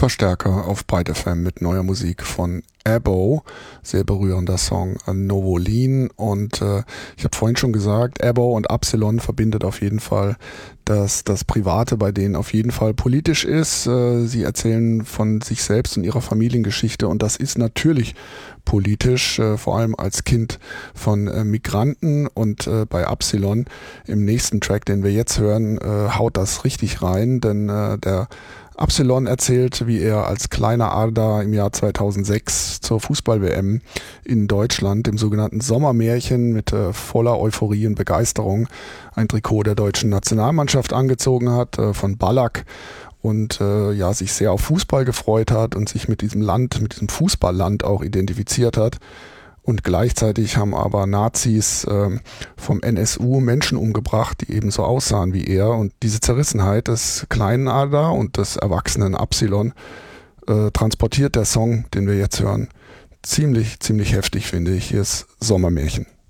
Verstärker auf Byte FM mit neuer Musik von Abo. Sehr berührender Song Novolin. Und ich habe vorhin schon gesagt, Abo und Absilon verbindet auf jeden Fall, dass das Private bei denen auf jeden Fall politisch ist. Sie erzählen von sich selbst und ihrer Familiengeschichte und das ist natürlich politisch, vor allem als Kind von Migranten. Und bei Absilon im nächsten Track, den wir jetzt hören, haut das richtig rein, denn der Absilon erzählt, wie er als kleiner Arda im Jahr 2006 zur Fußball-WM in Deutschland, dem sogenannten Sommermärchen, mit voller Euphorie und Begeisterung ein Trikot der deutschen Nationalmannschaft angezogen hat, von Ballack, und sich sehr auf Fußball gefreut hat und sich mit diesem Land, mit diesem Fußballland auch identifiziert hat. Und gleichzeitig haben aber Nazis vom NSU Menschen umgebracht, die ebenso aussahen wie er. Und diese Zerrissenheit des kleinen Ada und des erwachsenen Absilon transportiert der Song, den wir jetzt hören, ziemlich heftig, finde ich. Hier ist Sommermärchen.